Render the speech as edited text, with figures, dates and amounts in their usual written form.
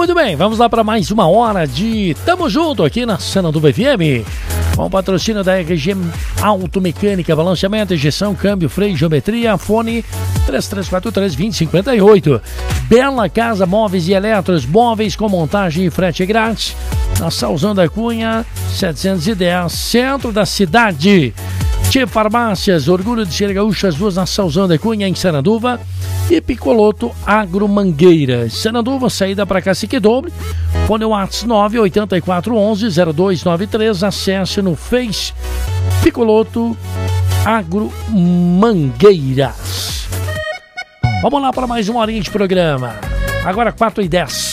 Muito bem, vamos lá para mais uma hora de Tamo Junto aqui na Sananduva FM. Com o patrocínio da RG Automecânica, balanceamento, injeção, câmbio, freio, geometria, fone 3343-2058. Bela Casa Móveis e Eletros, móveis com montagem e frete grátis. Na Salzão da Cunha, 710, centro da cidade. Tchê Farmácias, orgulho de ser gaúcho, as duas na Salzão da Cunha, em Sananduva. E Picoloto Agromangueiras. Sananduva, saída para Cacique Doble. Fone WhatsApp 98411-0293. Acesse no Face Picoloto Agromangueiras. Vamos lá para mais uma horinha de programa. Agora 4h10.